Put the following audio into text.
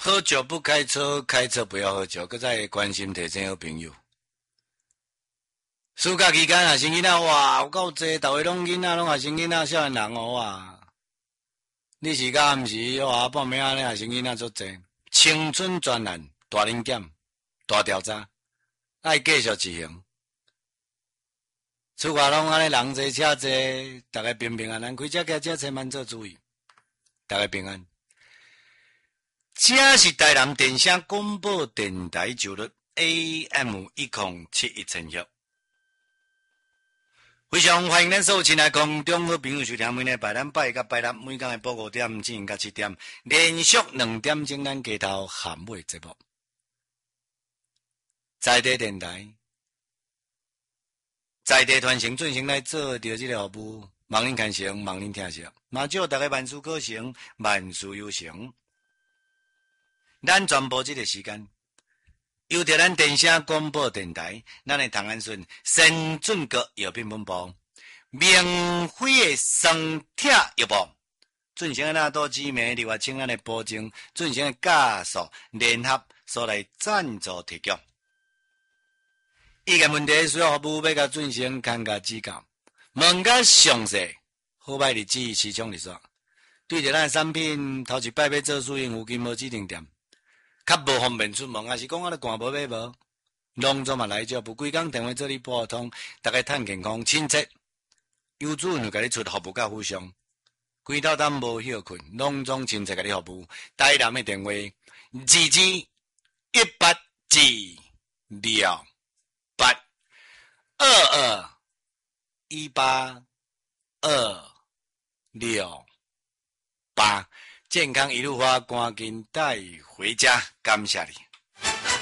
喝酒不开车，开车不要喝酒，搁再关心提醒好朋友。暑假期间啊，生囡仔哇，有够济，逐位拢囡仔，拢也生囡仔，少年人哦啊！你是甲毋是？哇，报名安尼也生囡仔足济，青春专栏大零检、大调查，爱继续执行。出外拢安尼人济车济，逐个平平安安，开车驾车千万做注意，逐个平安。这是台南电声广播电台九律 AM1071非常欢迎咱所有亲爱空中好朋友收听每日拜拜甲拜六每天的报5点至到7点，连续2点钟咱街头咸尾节目。在地电台，在地传承进行来做着这个服务，望恁看成，望恁听成，嘛祝大家万事可成，万事有成。咱全部这个时间。由着咱电声广播电台，咱的唐安顺先进国药品本部，免费的双铁药部，进行那多知名另外请咱的保证，进行的加速联合所来赞助提供。意见问题需要服务要甲进行看甲指教，问甲详细，好歹日子市场日线。对着咱的产品，头一摆要做使用，附近无指定店。较无方便出门，还是讲我咧赶无买无，拢总嘛来招，不规工电话做你拨通，大家趁健康亲切，有主任就甲你出服务甲互相，规头当无休困，拢总亲切甲你服务。台南的电话22182218，健康一路花，赶紧带回家，感谢你。